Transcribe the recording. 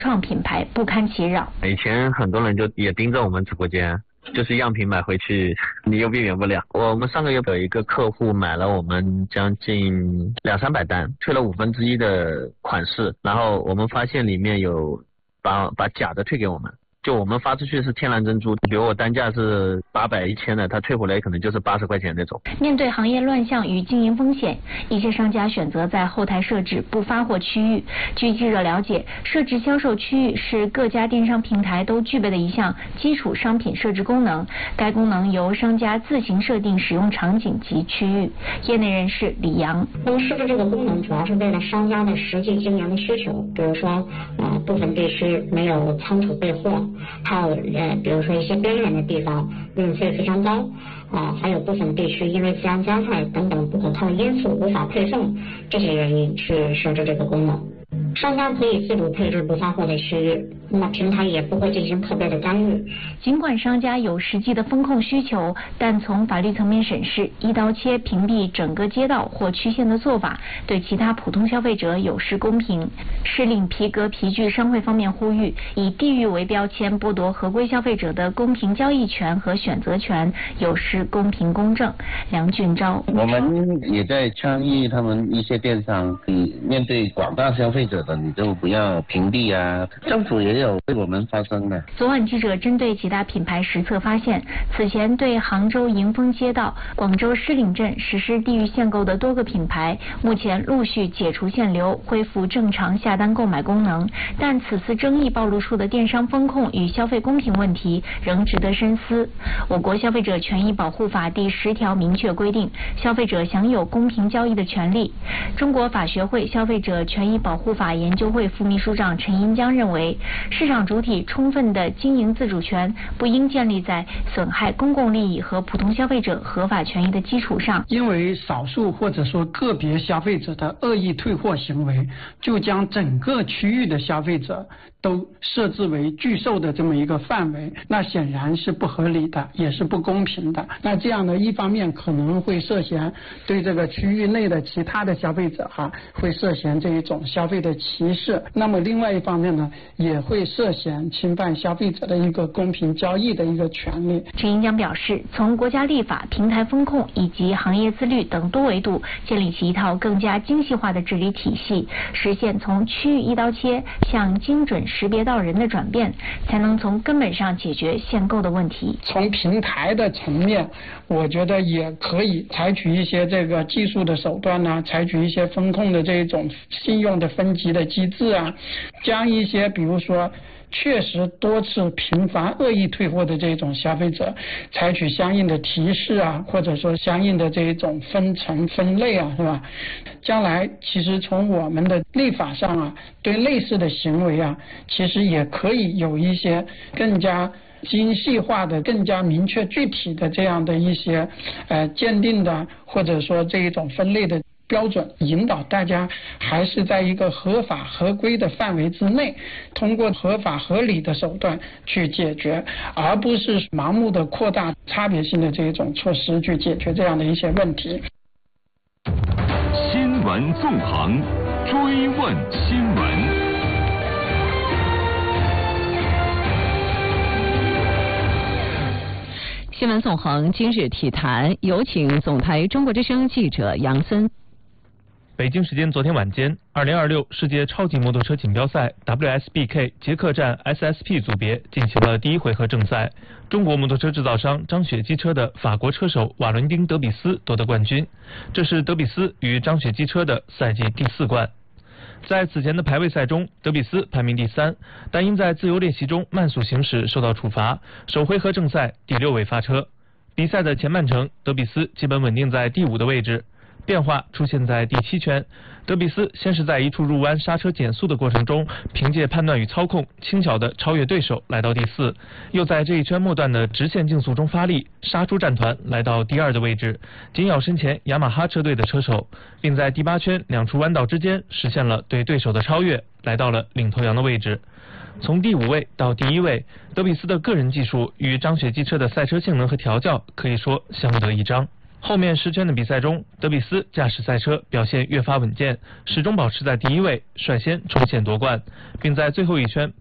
创品牌不堪其扰。 以前很多人就也盯着我们直播间，就是样品买回去你又避免不了。我们上个月有一个客户买了我们将近200-300单，退了1/5的款式，然后我们发现里面有把假的退给我们。就我们发出去是天然珍珠，比如我单价是800-1000的，他退回来可能就是80块钱那种。 面对行业乱象与经营风险，一些商家选择在后台设置不发货区域。据记者了解，设置销售区域是各家电商平台都具备的一项基础商品设置功能，该功能由商家自行设定使用场景及区域。业内人士李阳： 那么设置这个功能主要是为了商家的实际经营的需求，比如说部分地区没有仓储备货，还有比如说一些边缘的地方运费非常高还有部分地区因为自然灾害等等不可抗因素无法配送，这些原因去设置这个功能。商家可以自主配置不发货的区域，那么平台也不会进行特别的干预。 尽管商家有实际的风控需求，但从法律层面审视，一刀切屏蔽整个街道或区县的做法，对其他普通消费者有失公平。狮岭皮革皮具商会方面呼吁，以地域为标签剥夺合规消费者的公平交易权和选择权，有失公平公正。梁俊昭： 我们也在倡议他们一些电商，你面对广大消费者的你就不要屏蔽啊，政府也有为我们发声的。 昨晚记者针对几大品牌实测发现，此前对杭州迎丰街道、广州狮岭镇实施地域限购的多个品牌，目前陆续解除限流，恢复正常下单购买功能。但此次争议暴露出的电商风控与消费公平问题仍值得深思。我国消费者权益保护法第10条明确规定，消费者享有公平交易的权利。中国法学会消费者权益保护法研究会副秘书长陈银江认为，市场主体充分的经营自主权不应建立在损害公共利益和普通消费者合法权益的基础上。 因为少数或者说个别消费者的恶意退货行为，就将整个区域的消费者都设置为拒售的这么一个范围，那显然是不合理的，也是不公平的。那这样呢，一方面可能会涉嫌对这个区域内的其他的消费者会涉嫌这一种消费的歧视，那么另外一方面呢，也会涉嫌侵犯消费者的一个公平交易的一个权利。 陈银江表示，从国家立法、平台风控以及行业自律等多维度建立起一套更加精细化的治理体系，实现从区域一刀切向精准识别到人的转变，才能从根本上解决限购的问题。 从平台的层面，我觉得也可以采取一些这个技术的手段呢，采取一些风控的这种信用的分级的机制啊，将一些比如说确实多次频繁恶意退货的这种消费者采取相应的提示啊，或者说相应的这一种分层分类啊，是吧？将来其实从我们的立法上啊，对类似的行为啊，其实也可以有一些更加精细化的、更加明确具体的这样的一些鉴定的，或者说这一种分类的标准，引导大家还是在一个合法合规的范围之内，通过合法合理的手段去解决，而不是盲目的扩大差别性的这一种措施去解决这样的一些问题。 新闻纵横，追问新闻。 新闻纵横，今日体坛，有请总台中国之声记者杨森。 北京时间昨天晚间，2026世界超级摩托车锦标赛 WSBK 捷克站 SSP 组别进行了第一回合正赛。中国摩托车制造商张雪机车的法国车手瓦伦丁·德比斯夺得冠军，这是德比斯与张雪机车的赛季第4冠。在此前的排位赛中，德比斯排名第3，但因在自由练习中慢速行驶受到处罚，首回合正赛第6位发车。比赛的前半程，德比斯基本稳定在第5的位置。变化出现在第7圈，德比斯先是在一处入弯刹车减速的过程中，凭借判断与操控轻巧地超越对手来到第4，又在这一圈末段的直线竞速中发力，杀出战团来到第2的位置，紧咬身前雅马哈车队的车手，并在第8圈2处弯道之间实现了对对手的超越，来到了领头羊的位置。从第5位到第1位，德比斯的个人技术与张雪机车的赛车性能和调教可以说相得益彰。 后面10圈的比赛中，德比斯驾驶赛车表现越发稳健，始终保持在第1位，率先冲线夺冠，并在最后一圈